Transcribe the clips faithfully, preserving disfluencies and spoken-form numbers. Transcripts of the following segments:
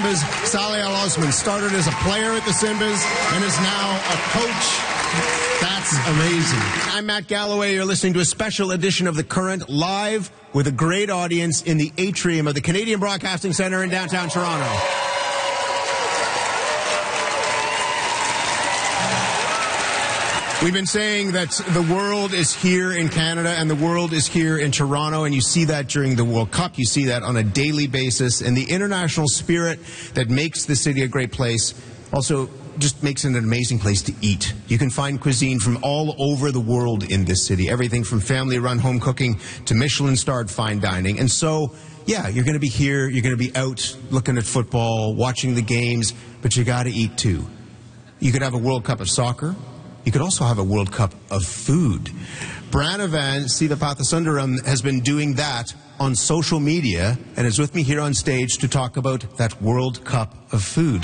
Simbas, Saleh Al Osman, started as a player at the Simbas and is now a coach. That's amazing. I'm Matt Galloway. You're listening to a special edition of The Current, live with a great audience in the atrium of the Canadian Broadcasting Centre in downtown Toronto. We've been saying that the world is here in Canada and the world is here in Toronto, and you see that during the World Cup. You see that on a daily basis, and the international spirit that makes the city a great place also just makes it an amazing place to eat. You can find cuisine from all over the world in this city, everything from family-run home cooking to Michelin-starred fine dining. And so, yeah, you're going to be here, you're going to be out looking at football, watching the games, but you got to eat too. You could have a World Cup of soccer. You could also have a World Cup of food. Pranavan Sivapathasundaram has been doing that on social media and is with me here on stage to talk about that World Cup of food.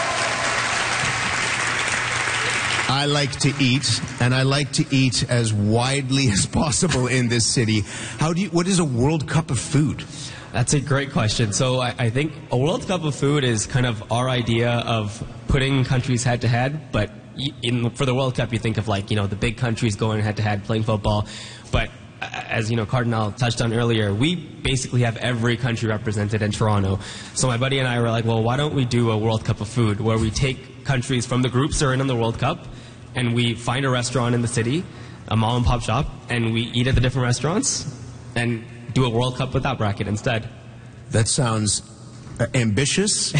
I like to eat, and I like to eat as widely as possible in this city. How do you, what is a World Cup of food? That's a great question. So I, I think a World Cup of food is kind of our idea of putting countries head to head, but in, for the World Cup you think of, like, you know, the big countries going head to head playing football, but as you know, Cardinal touched on earlier, we basically have every country represented in Toronto. So my buddy and I were like, well, why don't we do a World Cup of food where we take countries from the groups that are in on the World Cup and we find a restaurant in the city, a mom and pop shop, and we eat at the different restaurants and do a World Cup with that bracket instead. That sounds uh, ambitious.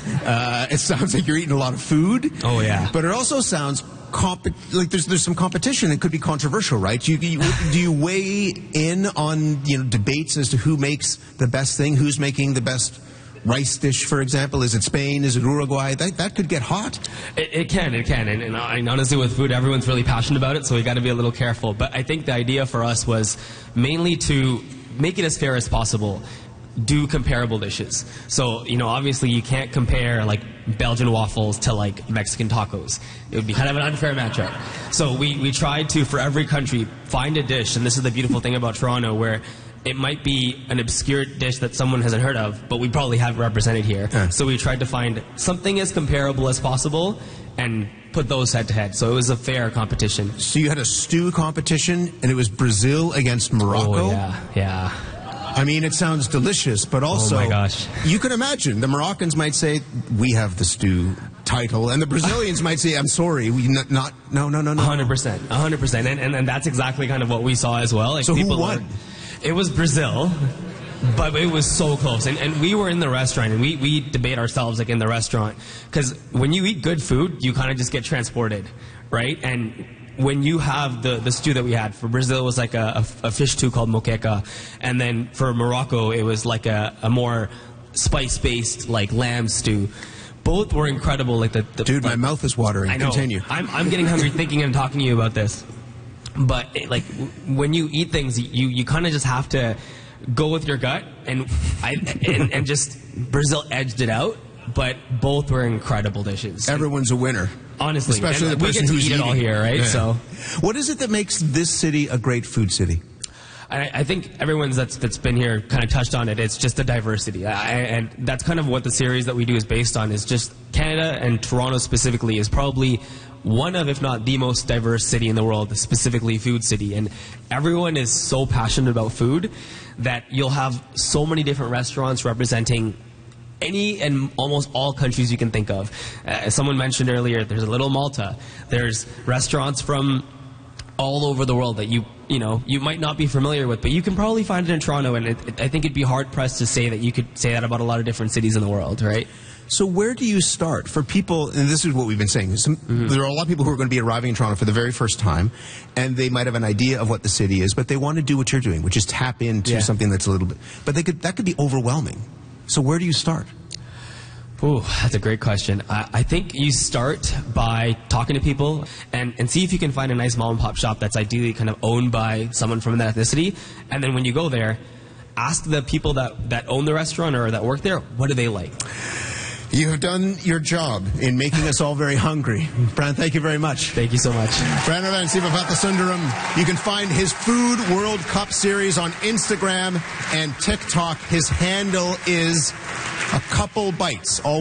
uh, it sounds like you're eating a lot of food. Oh, yeah. But it also sounds comp like there's there's some competition. It could be controversial, right? You, you, do you weigh in on, you know, debates as to who makes the best thing, who's making the best rice dish, for example? Is it Spain? Is it Uruguay? That, that could get hot. It, it can, it can. And, and, and honestly, with food, everyone's really passionate about it, so we got to be a little careful. But I think the idea for us was mainly to make it as fair as possible. Do comparable dishes. So, you know, obviously you can't compare, like, Belgian waffles to, like, Mexican tacos. It would be kind of an unfair matchup. So we, we tried to, for every country, find a dish, and this is the beautiful thing about Toronto, where it might be an obscure dish that someone hasn't heard of, but we probably have represented here. Yeah. So we tried to find something as comparable as possible and put those head to head. So it was a fair competition. So you had a stew competition, and it was Brazil against Morocco? Oh, yeah, yeah. I mean, it sounds delicious, but also, oh my gosh, you can imagine the Moroccans might say, we have the stew title, and the Brazilians might say, I'm sorry, we not, not no, no, no, no. one hundred percent, one hundred percent, and, and, and that's exactly kind of what we saw as well. Like, so people who won? Were, it was Brazil, but it was so close, and, and we were in the restaurant, and we, we debate ourselves, like, in the restaurant, because when you eat good food, you kind of just get transported, right? And when you have the, the stew that we had, for Brazil it was like a, a, a fish stew called moqueca, and then for Morocco it was like a, a more spice-based, like, lamb stew. Both were incredible. Like the, the Dude, like, my mouth is watering. I know. Continue. I'm, I'm getting hungry thinking and talking to you about this. But, it, like, when you eat things, you, you kind of just have to go with your gut, and, I, and, and just Brazil edged it out, but both were incredible dishes. Everyone's a winner. Honestly, especially and the we person get to who's eat eating. it all here, right? Yeah. So, what is it that makes this city a great food city? I, I think everyone's that's that's been here kind of touched on it. It's just the diversity, I, and that's kind of what the series that we do is based on. Is just Canada, and Toronto specifically is probably one of, if not the most diverse city in the world, specifically food city. And everyone is so passionate about food that you'll have so many different restaurants representing any and almost all countries you can think of. Uh, as someone mentioned earlier, there's a Little Malta. There's restaurants from all over the world that you you know you might not be familiar with, but you can probably find it in Toronto. And it, it, I think it'd be hard pressed to say that you could say that about a lot of different cities in the world, right? So where do you start for people? And this is what we've been saying. Some, mm-hmm. There are a lot of people who are going to be arriving in Toronto for the very first time, and they might have an idea of what the city is, but they want to do what you're doing, which is tap into yeah. something that's a little bit. But they could that could be overwhelming. So where do you start? Ooh, that's a great question. I, I think you start by talking to people and, and see if you can find a nice mom and pop shop that's ideally kind of owned by someone from that ethnicity. And then when you go there, ask the people that, that own the restaurant or that work there, what do they like? You have done your job in making us all very hungry. Pran, thank you very much. Thank you so much. Pranavan Sivapathasundaram. You can find his Food World Cup series on Instagram and TikTok. His handle is A Couple Bites. All